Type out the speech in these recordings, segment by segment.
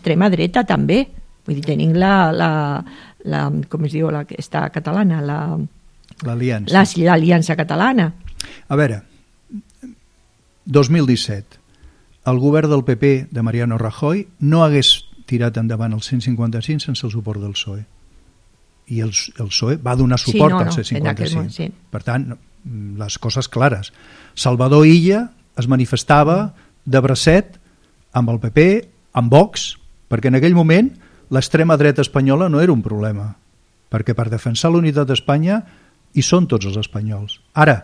l'extrema dreta també. Vull dir, tenim com es diu, aquesta catalana, l'Aliança Catalana. A veure, 2017, el govern del PP de Mariano Rajoy no hagués tirat endavant el 155 sense el suport del PSOE. I el PSOE va donar suport al 155. Per tant, les coses clares. Salvador Illa es manifestava de bracet amb el PP, amb Vox, perquè en aquell moment l'extrema dreta espanyola no era un problema, perquè per defensar la unitat d'Espanya hi són tots els espanyols. Ara,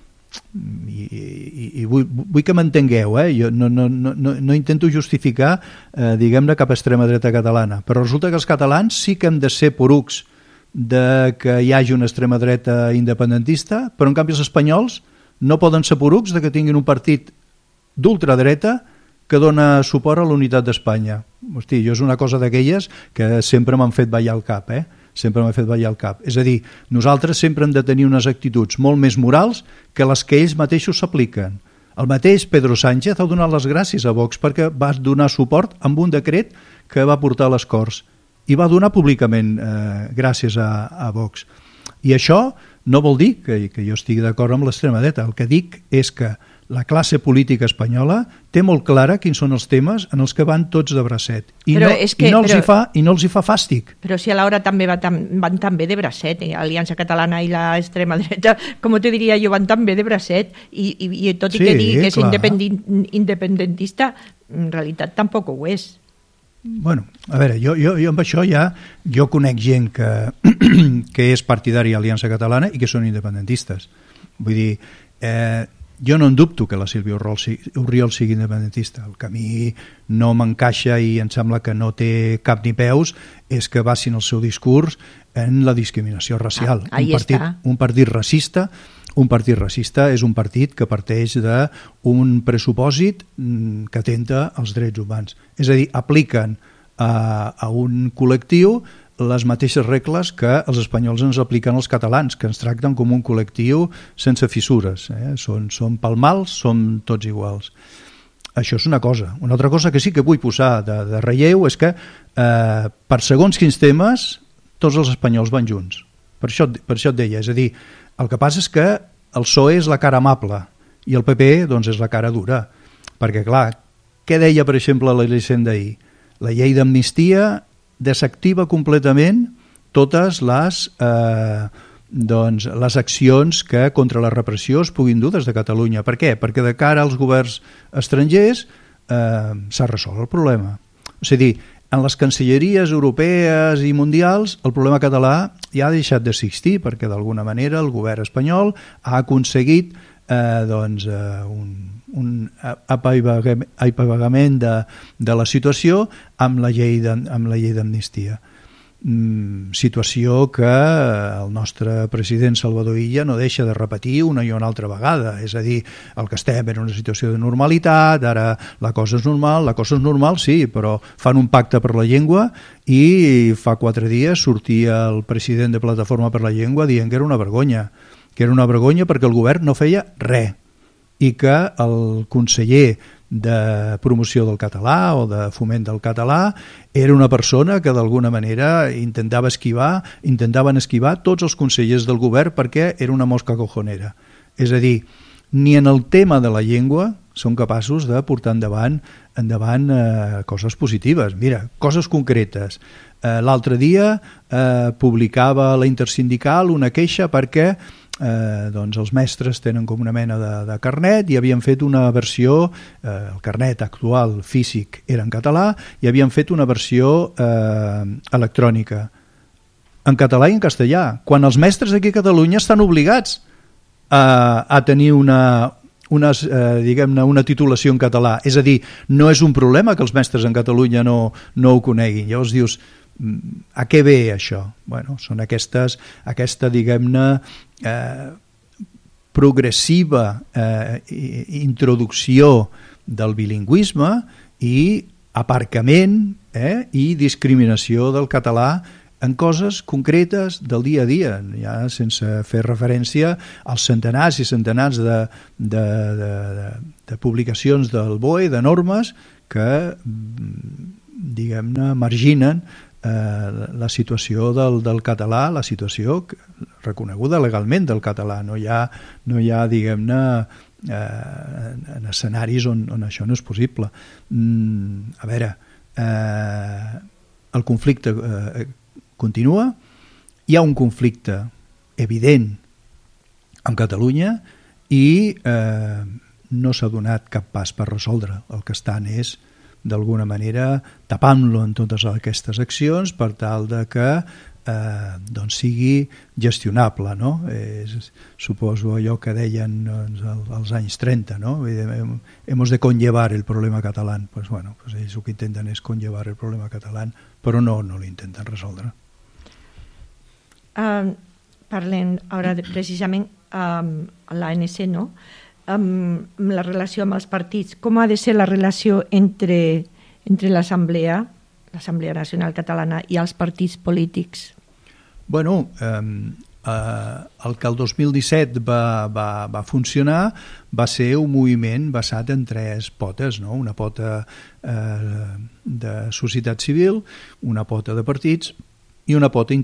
i vull que m'entengueu, jo no intento justificar diguem-ne cap extrema dreta catalana, però resulta que els catalans sí que hem de ser porucs de que hi hagi una extrema dreta independentista, però en canvi els espanyols no poden ser porucs de que tinguin un partit d'ultradreta que dona suport a la unitat d'Espanya. Hosti, jo és una cosa d'aquelles que sempre m'han fet ballar el cap, sempre m'ha fet ballar el cap. És a dir, nosaltres sempre hem de tenir unes actituds molt més morals que les que ells mateixos s'apliquen. El mateix Pedro Sánchez ha donat les gràcies a Vox perquè va donar suport amb un decret que va portar a les Corts i va donar públicament gràcies a Vox. I això no vol dir que jo estigui d'acord amb l'extrema dreta. El que dic és que la classe política espanyola té molt clara quins són els temes en els que van tots de bracet i no els hi fa fàstic. Però si a l'hora també van també de bracet, Aliança Catalana i l'extrema dreta, com te diria jo, van també de bracet i tot i que digui que és independentista, en realitat tampoc ho és. Bueno, a veure, jo amb això jo conec gent que és partidària d'Aliança Catalana i que són independentistes. Vull dir, jo no en dubto que la Sílvia Orriol sigui independentista. El que a mi no m'encaixa i em sembla que no té cap ni peus és que basin el seu discurs en la discriminació racial. Un partit racista és un partit que parteix d'un pressupòsit que atempta als drets humans. És a dir, apliquen a un col·lectiu les mateixes regles que els espanyols ens apliquen als catalans, que ens tracten com un col·lectiu sense fissures. Som palmals, som tots iguals. Això és una cosa. Una altra cosa que sí que vull posar de relleu és que per segons quins temes tots els espanyols van junts. Per això et deia. És a dir, el que passa és que el PSOE és la cara amable i el PP doncs, és la cara dura. Perquè, clar, què deia, per exemple, la llei d'ahir? La llei d'amnistia desactiva completament totes les accions que contra la repressió es puguin dur des de Catalunya. Per què? Perquè de cara als governs estrangers s'ha resolt el problema. És a dir, en les cancelleries europees i mundials el problema català ja ha deixat d'existir perquè d'alguna manera el govern espanyol ha aconseguit un apaivagament de la situació amb la llei d'amnistia. Situació que el nostre president Salvador Illa no deixa de repetir una i una altra vegada. És a dir, el que estem en una situació de normalitat, ara la cosa és normal, sí, però fan un pacte per la llengua i fa 4 dies sortia el president de Plataforma per la Llengua dient que era una vergonya perquè el govern no feia res i que el conseller de promoció del català o de foment del català era una persona que d'alguna manera intentaven esquivar tots els consellers del govern perquè era una mosca cojonera. És a dir, ni en el tema de la llengua són capaços de portar endavant coses positives. Mira, coses concretes. L'altre dia publicava la Intersindical una queixa perquè els mestres tenen com una mena de carnet i havien fet una versió, el carnet actual físic era en català i havien fet una versió electrònica en català i en castellà, quan els mestres aquí a Catalunya estan obligats a tenir una titulació en català. És a dir, no és un problema que els mestres en Catalunya no ho coneguin. Llavors dius, a què ve això? Bueno, són aquesta, diguem-ne, progressiva introducció del bilingüisme i aparcament i discriminació del català en coses concretes del dia a dia, ja sense fer referència als centenars i centenars de publicacions del BOE, de normes que diguem-ne, marginen la situació del català, la situació reconeguda legalment del català. No hi ha diguem-ne, en escenaris on això no és possible. A veure, el conflicte continua, hi ha un conflicte evident amb Catalunya i no s'ha donat cap pas per resoldre. El que estan és, d'alguna manera, tapant-lo en totes aquestes accions per tal de que doncs sigui gestionable, no? Suposo allò que deien als anys 30, no? Hemos de conllevar el problema catalán. Pues bueno, pues ells el que intenten és conllevar el problema catalán, però no l'intenten resoldre. Parlem ara precisament a l'ANC, no? La relació amb els partits. Com ha de ser la relació entre l'Assemblea Nacional Catalana i els partits polítics? Bueno, el que el 2017 va funcionar va ser un moviment basat en 3 potes, no? Una pota de societat civil, una pota de partits i una pota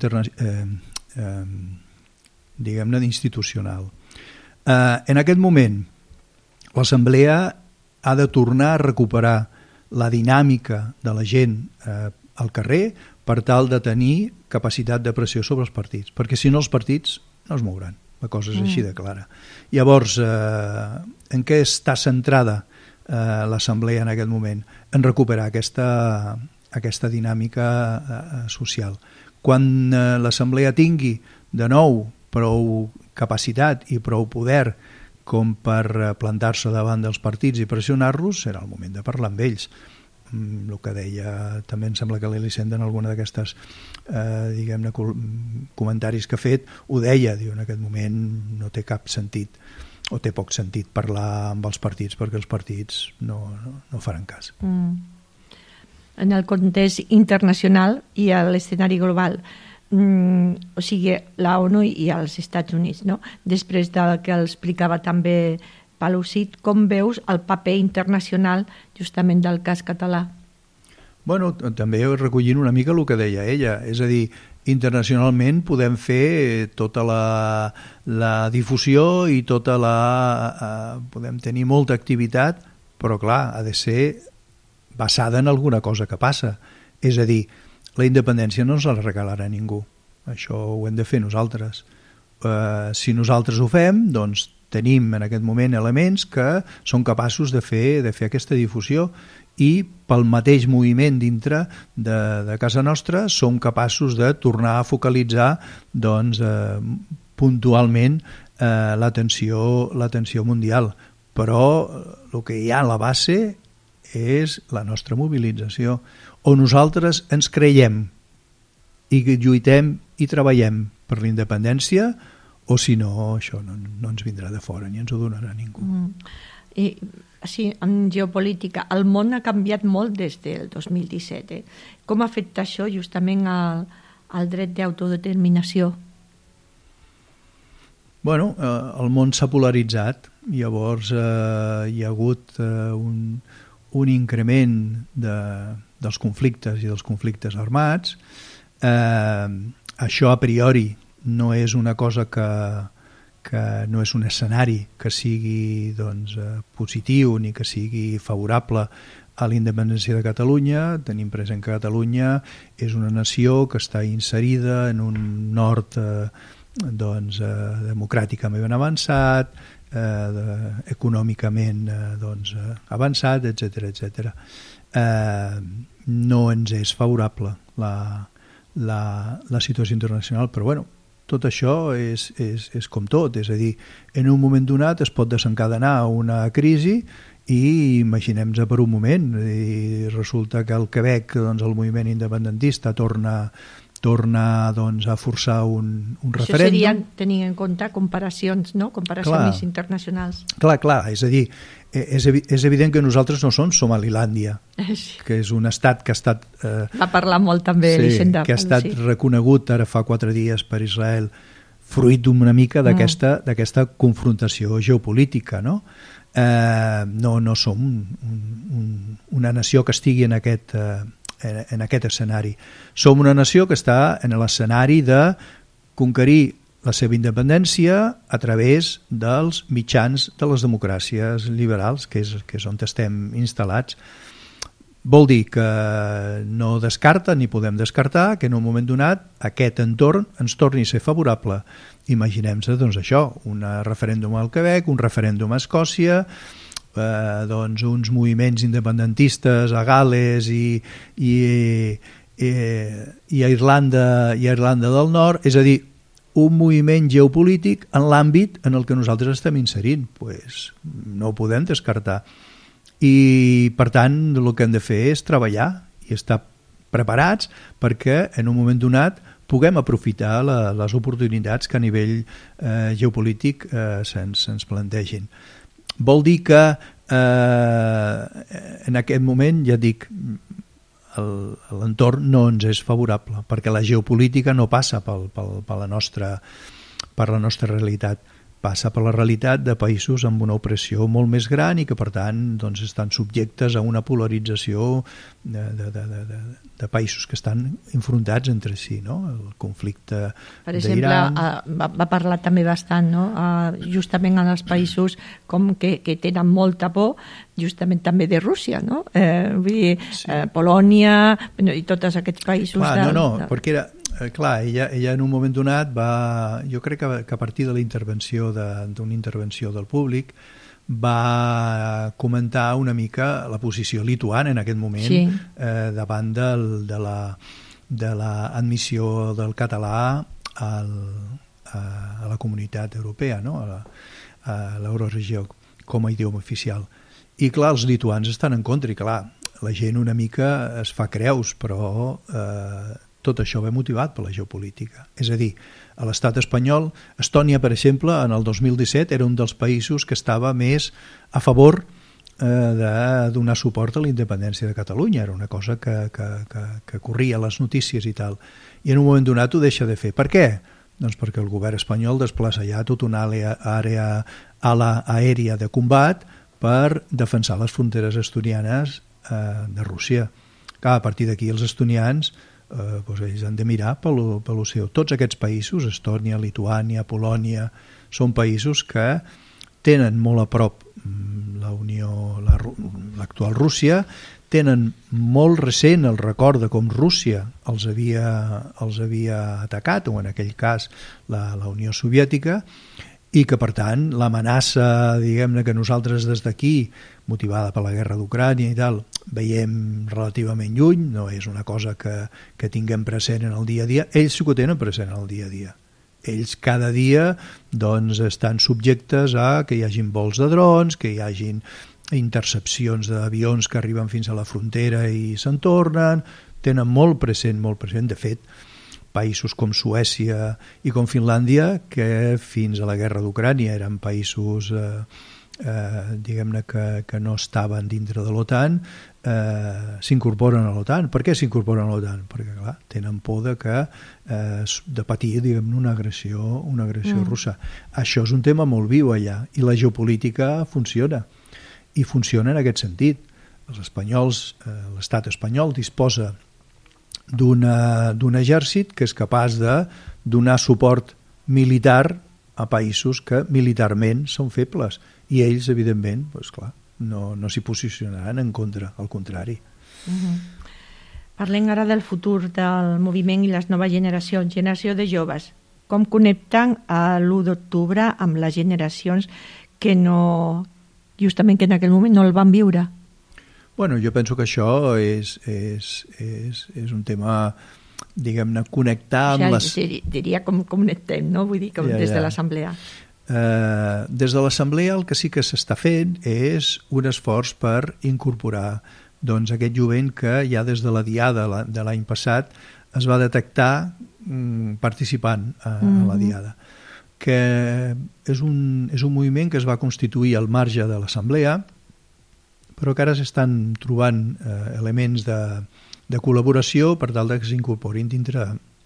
diguem-ne institucional. En aquest moment l'Assemblea ha de tornar a recuperar la dinàmica de la gent al carrer per tal de tenir capacitat de pressió sobre els partits, perquè si no els partits no es mouran, la cosa és així de clara. Llavors, en què està centrada l'Assemblea en aquest moment? En recuperar aquesta dinàmica social. Quan l'Assemblea tingui de nou prou capacitat i prou poder com per plantar-se davant dels partits i pressionar-los, serà el moment de parlar amb ells. El que deia, també em sembla que l'Elisenda en alguna d'aquestes diguem-ne comentaris que ha fet, ho deia, diu, en aquest moment no té cap sentit o té poc sentit parlar amb els partits perquè els partits no faran cas. En el context internacional i a l'escenari global, o sigui, la ONU i els Estats Units, no? Després del que explicava també Palucid, com veus el paper internacional justament del cas català? Bueno, també recollint una mica el que deia ella, és a dir, internacionalment podem fer tota la difusió i podem tenir molta activitat, però clar, ha de ser basada en alguna cosa que passa. És a dir, la independència no ens la regalarà ningú. Això ho hem de fer nosaltres. Si nosaltres ho fem, doncs tenim en aquest moment elements que són capaços de fer aquesta difusió i pel mateix moviment dintre de casa nostra som capaços de tornar a focalitzar doncs, puntualment l'atenció mundial. Però el que hi ha a la base és la nostra mobilització, on nosaltres ens creiem i lluitem i treballem per la independència, o si no, això no ens vindrà de fora ni ens ho donarà ningú. I sí, en geopolítica, el món ha canviat molt des del 2017. Com afecta això justament al dret d'autodeterminació? Bueno, el món s'ha polaritzat, llavors hi ha hagut un increment dels conflictes i dels conflictes armats. Això a priori no és una cosa que no és un escenari que sigui doncs, positiu ni que sigui favorable a la independència de Catalunya. Tenim present que Catalunya és una nació que està inserida en un nord doncs, democràticament avançat, econòmicament doncs, avançat, etc. No ens és favorable la situació internacional, però bueno, tot això és com tot, és a dir, en un moment donat es pot desencadenar una crisi i imaginem-nos per un moment, i resulta que al Quebec doncs, el moviment independentista torna doncs, a forçar un referèndum. Això seria tenint en compte comparacions, no? Comparacions internacionals. Clar, és a dir, és evident que nosaltres no som Somalilàndia, sí. Que és un estat que ha estat... Va parlar molt també, Elisenda. Que ha estat reconegut ara fa 4 dies per Israel, fruit una mica d'aquesta confrontació geopolítica, no? No som una nació que estigui en en aquest escenari. Som una nació que està en l'escenari de conquerir la seva independència a través dels mitjans de les democràcies liberals, que és on estem instal·lats. Vol dir que no descarta ni podem descartar que en un moment donat aquest entorn ens torni a ser favorable. Imaginem-se doncs això, un referèndum al Quebec, un referèndum a Escòcia, doncs uns moviments independentistes a Gal·les i a Irlanda del Nord, és a dir, un moviment geopolític en l'àmbit en el que nosaltres estem inserint. Pues no ho podem descartar. I, per tant, el que hem de fer és treballar i estar preparats perquè en un moment donat puguem aprofitar les oportunitats que a nivell geopolític se'ns plantegin. Vol dir que en aquest moment, ja dic, l'entorn no ens és favorable, perquè la geopolítica no passa per la nostra realitat, passa per la realitat de països amb una opressió molt més gran i que, per tant, doncs, estan subjectes a una polarització de països que estan enfrontats entre si, no? El conflicte d'Iran... Per exemple, va parlar també bastant, no? Justament en els països com que tenen molta por, justament també de Rússia, no? Vull dir, Polònia i tots aquests països... Clar, perquè era... Clar, ella en un moment donat jo crec que a partir de la intervenció d'una intervenció del públic va comentar una mica la posició lituana en aquest moment davant de l'admissió del català a la comunitat europea, no? A l'euroregió com a idioma oficial. I clar, els lituans estan en contra i clar, la gent una mica es fa creus, però tot això ve motivat per la geopolítica. És a dir, a l'estat espanyol, Estònia, per exemple, en el 2017 era un dels països que estava més a favor de donar suport a la independència de Catalunya. Era una cosa que corria a les notícies i tal. I en un moment donat ho deixa de fer. Per què? Doncs perquè el govern espanyol desplaça ja tota una àrea aèria de combat per defensar les fronteres estonianes de Rússia. Clar, a partir d'aquí els estonians ells han de mirar per l'oceà. Tots aquests països, Estònia, Lituània, Polònia, són països que tenen molt a prop l'actual Rússia, tenen molt recent el record de com Rússia els havia atacat, o en aquell cas la Unió Soviètica, i que, per tant, l'amenaça, diguem-ne, que nosaltres des d'aquí, motivada per la guerra d'Ucrània i tal, veiem relativament lluny, no és una cosa que tinguem present en el dia a dia. Ells sí que ho tenen present en el dia a dia. Ells cada dia doncs, estan subjectes a que hi hagin vols de drons, que hi hagin intercepcions d'avions que arriben fins a la frontera i se'n tornen, tenen molt present. De fet, països com Suècia i com Finlàndia, que fins a la guerra d'Ucrània eren països diguem-ne que no estaven dintre de l'OTAN, s'incorporen a l'OTAN. Per què s'incorporen a l'OTAN? Perquè, clar, tenen por de patir, diguem-ne, una agressió russa. Això és un tema molt viu allà, i la geopolítica funciona, i funciona en aquest sentit. Els espanyols, l'estat espanyol disposa d'un exèrcit que és capaç de donar suport militar a països que militarment són febles, i ells, evidentment, doncs clar, no s'hi posicionaran en contra, al contrari. Parlem ara del futur del moviment i les noves generacions, generació de joves. Com connecten l'1 d'octubre amb les generacions que no, justament que en aquell moment no el van viure? Bueno, jo penso que això és un tema, diguem-ne, connectar amb les... Diria com connectem, no? Vull dir, des de l'assemblea. Des de l'assemblea el que sí que s'està fent és un esforç per incorporar doncs, aquest jovent que ja des de la diada de l'any passat es va detectar participant a la diada, que és un moviment que es va constituir al marge de l'assemblea, però que ara s'estan trobant elements de col·laboració per tal que s'incorporin dintre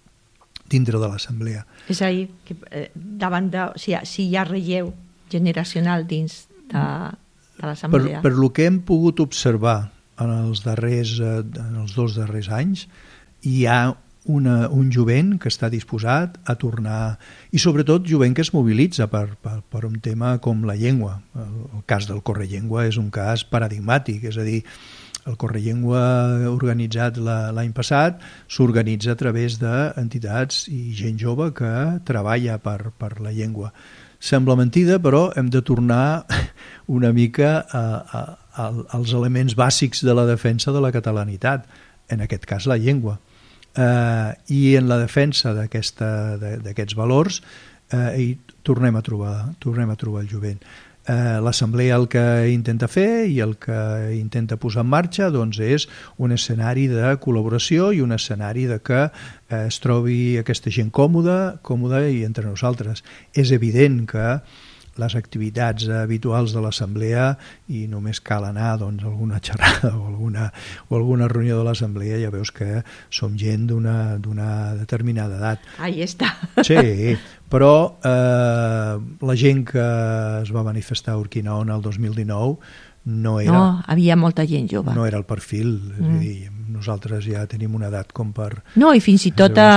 de l'assemblea. És a dir, que davant si hi ha relleu generacional dins de l'assemblea. Per lo que hem pogut observar en els 2 darrers anys, hi ha un jovent que està disposat a tornar, i sobretot jovent que es mobilitza per un tema com la llengua. El cas del Correllengua és un cas paradigmàtic, és a dir, el Correllengua organitzat l'any passat s'organitza a través d'entitats i gent jove que treballa per la llengua. Sembla mentida, però hem de tornar una mica als elements bàsics de la defensa de la catalanitat, en aquest cas la llengua. I en la defensa d'aquests valors hi tornem a trobar el jovent. L'Assemblea el que intenta fer i el que intenta posar en marxa doncs, és un escenari de col·laboració i un escenari de que es trobi aquesta gent còmoda i entre nosaltres. És evident que les activitats habituals de l'Assemblea, i només cal anar doncs, a alguna xerrada o alguna reunió de l'Assemblea, ja veus que som gent d'una determinada edat. Ahí està. Sí, però la gent que es va manifestar a Urquinaona el 2019 no era... No, havia molta gent jove. No era el perfil, és a dir, nosaltres ja tenim una edat com per... No, i fins i tot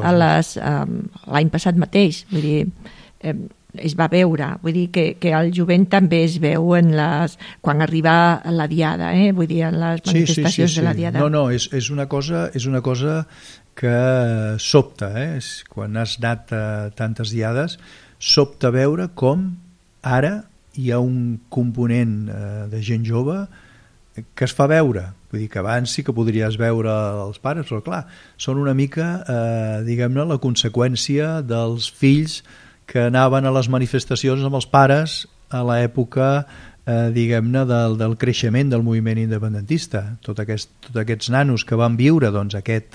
l'any passat mateix, vull dir... es va veure, vull dir que el jovent també es veu quan arriba la diada, vull dir, en les manifestacions de la diada. No, és una cosa que sobta, quan has anat a tantes diades, sobta veure com ara hi ha un component de gent jove que es fa veure. Vull dir que abans sí que podries veure els pares, però clar, són una mica, diguem-ne, la conseqüència dels fills que anaven a les manifestacions amb els pares a l'època, diguem-ne, del creixement del moviment independentista. Tots aquests nanos que van viure doncs, aquest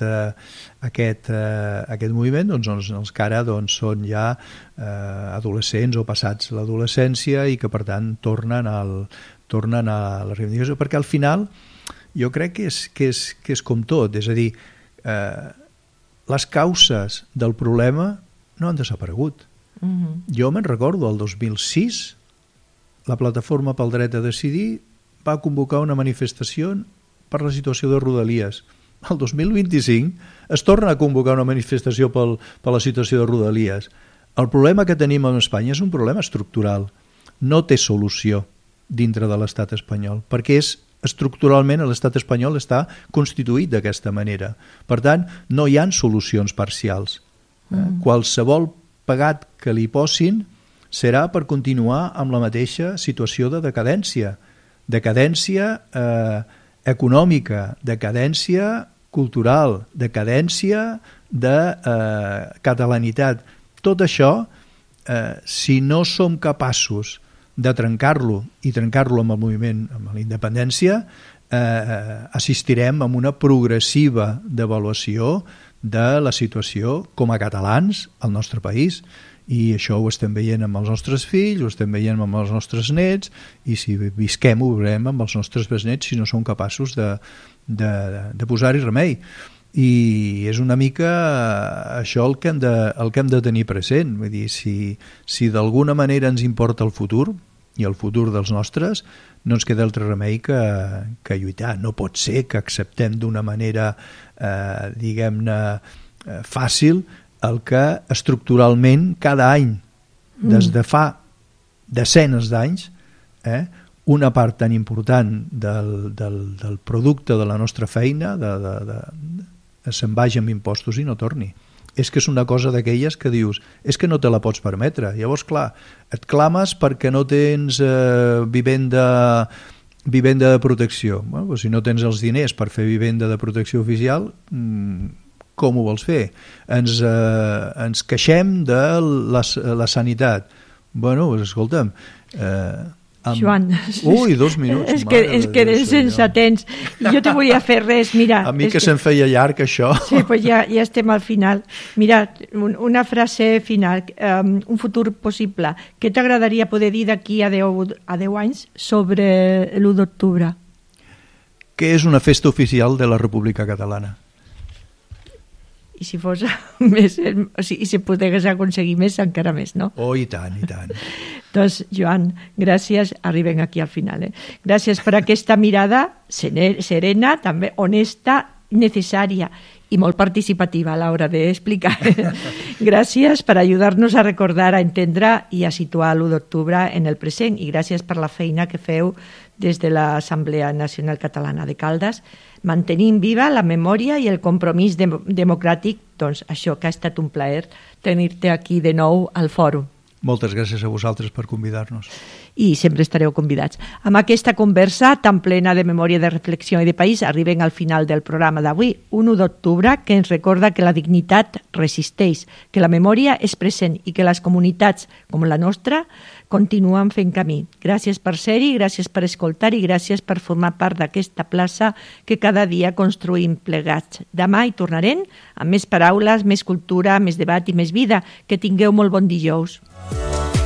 moviment, doncs, els que ara doncs, són ja adolescents o passats l'adolescència i que per tant tornen a la reivindicació, perquè al final jo crec que és com tot, és a dir, les causes del problema no han desaparegut. Jo me'n recordo, el 2006 la Plataforma pel Dret a Decidir va convocar una manifestació per la situació de Rodalies. El 2025 es torna a convocar una manifestació per la situació de Rodalies. El problema que tenim a Espanya és un problema estructural. No té solució dintre de l'estat espanyol, perquè estructuralment l'estat espanyol està constituït d'aquesta manera. Per tant, no hi ha solucions parcials. Qualsevol pegat que li posin serà per continuar amb la mateixa situació de decadència econòmica, decadència cultural, decadència de catalanitat. Tot això, si no som capaços de trencar-lo i trencar-lo amb el moviment, amb la independència, assistirem a una progressiva devaluació de la situació com a catalans al nostre país, i això ho estem veient amb els nostres fills, ho estem veient amb els nostres nets, i si visquem ho veurem amb els nostres besnets si no som capaços de posar-hi remei. I és una mica això el que hem de tenir present. Vull dir, si d'alguna manera ens importa el futur i el futur dels nostres, no ens queda altre remei que lluitar. No pot ser que acceptem d'una manera, diguem-ne, fàcil el que estructuralment cada any, des de fa desenes d'anys, una part tan important del producte de la nostra feina se'n vagi amb impostos i no torni. És que és una cosa d'aquelles que dius, és que no te la pots permetre. Llavors, clar, et clames perquè no tens vivenda de protecció. Bueno, doncs si no tens els diners per fer vivenda de protecció oficial, com ho vols fer? Ens queixem de la sanitat. Bueno, doncs escolta'm... Joan, 2 minuts. És que eres sense temps. Jo te volia fer res, mira. A mi que se'm feia llarg, això. Sí, doncs ja estem al final. Mira, una frase final. Un futur possible. Què t'agradaria poder dir d'aquí a 10 anys sobre l'1 d'octubre? Que és una festa oficial de la República Catalana. I si fos més, i si pogués aconseguir més, encara més, no? Oh, i tant, i tant. Doncs, Joan, gràcies, arribem aquí al final. Gràcies per aquesta mirada serena, també honesta, necessària i molt participativa a l'hora d'explicar. Gràcies per ajudar-nos a recordar, a entendre i a situar l'1 d'octubre en el present, i gràcies per la feina que feu des de l'Assemblea Nacional Catalana de Caldes, mantenint viva la memòria i el compromís democràtic. Doncs això, que ha estat un plaer tenir-te aquí de nou al fòrum. Moltes gràcies a vosaltres per convidar-nos. I sempre estareu convidats. Amb aquesta conversa tan plena de memòria, de reflexió i de país, arribem al final del programa d'avui, un 1 d'octubre que ens recorda que la dignitat resisteix, que la memòria és present i que les comunitats, com la nostra, continuen fent camí. Gràcies per ser-hi, gràcies per escoltar i gràcies per formar part d'aquesta plaça que cada dia construïm plegats. Demà hi tornarem amb més paraules, més cultura, més debat i més vida. Que tingueu molt bon dijous.